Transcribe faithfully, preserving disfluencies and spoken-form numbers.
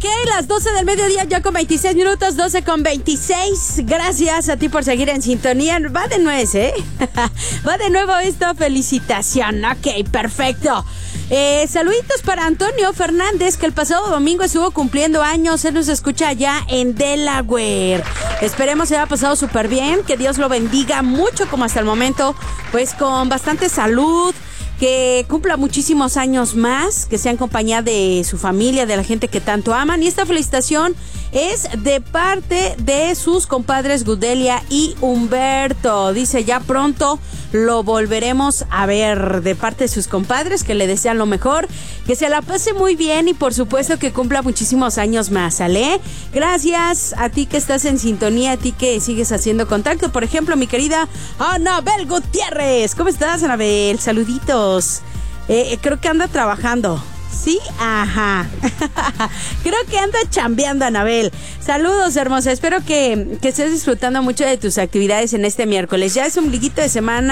Ok, las doce del mediodía ya con veintiséis minutos, doce con veintiséis. Gracias a ti por seguir en sintonía. Va de nuez, ¿eh? Va de nuevo esto, felicitación. Ok, perfecto. Eh, saluditos para Antonio Fernández, que el pasado domingo estuvo cumpliendo años. Él nos escucha allá en Delaware. Esperemos se haya pasado súper bien. Que Dios lo bendiga mucho como hasta el momento. Pues con bastante salud. Que cumpla muchísimos años más, que sea en compañía de su familia, de la gente que tanto aman. Y esta felicitación es de parte de sus compadres Gudelia y Humberto. Dice, ya pronto lo volveremos a ver, de parte de sus compadres, que le desean lo mejor, que se la pase muy bien y por supuesto que cumpla muchísimos años más, ¿sale? Gracias a ti que estás en sintonía, a ti que sigues haciendo contacto. Por ejemplo, mi querida Anabel Gutiérrez. ¿Cómo estás, Anabel? Saluditos. Eh, creo que anda trabajando. ¿Sí? Ajá. Creo que anda chambeando, Anabel. Saludos, hermosa. Espero que, que estés disfrutando mucho de tus actividades en este miércoles. Ya es ombliguito de semana.